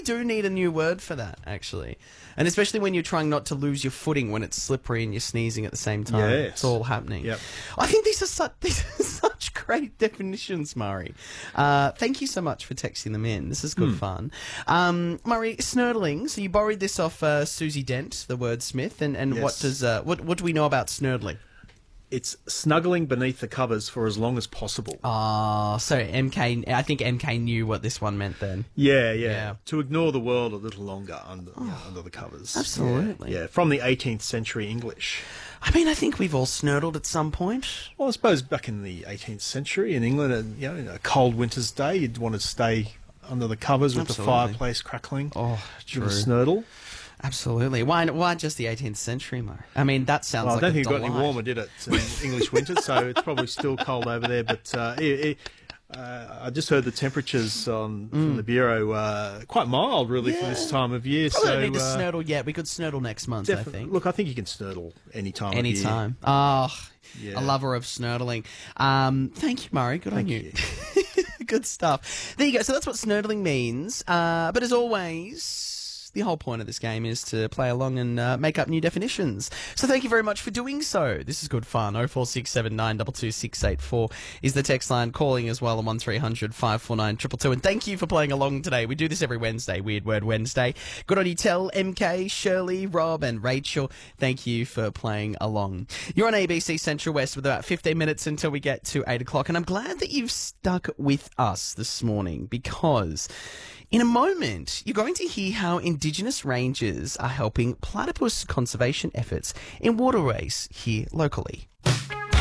do need a new word for that, actually. And especially when you're trying not to lose your footing when it's slippery and you're sneezing at the same time. Yes. It's all happening. Yep. I think these are such great definitions, Murray. Thank you so much for texting them in. This is good fun. Murray, snurdling. So you borrowed this off Susie Dent, the wordsmith. And Yes. what do we know about snurdling? It's snuggling beneath the covers for as long as possible. So I think MK knew what this one meant then. Yeah. To ignore the world a little longer under the covers. Absolutely. Yeah, from the 18th century English. I mean, I think we've all snurdled at some point. Well, I suppose back in the 18th century in England, in a cold winter's day, you'd want to stay under the covers with Absolutely. the fireplace crackling. Oh, true. With a snurdle. Absolutely. Why just the 18th century, Murray? I mean, that sounds Well, like I don't a think it got any delight. warmer, did it, in English winter? So it's probably still cold over there. But I just heard the temperatures from the Bureau quite mild, really, for this time of year. Probably so don't need to snurdle yet. We could snurdle next month, I think. Look, I think you can snurdle any time of year. Anytime. Oh, Yeah. a lover of snurdling. Thank you, Murray. Good on you. Good stuff. There you go. So that's what snurdling means. But as always, the whole point of this game is to play along and make up new definitions. So thank you very much for doing so. This is good fun. 0467 22684 is the text line. Calling as well on 1300 549 222. And thank you for playing along today. We do this every Wednesday, Weird Word Wednesday. Good on you, Tell, MK, Shirley, Rob and Rachel. Thank you for playing along. You're on ABC Central West with about 15 minutes until we get to 8 o'clock. And I'm glad that you've stuck with us this morning because in a moment, you're going to hear how Indigenous rangers are helping platypus conservation efforts in waterways here locally.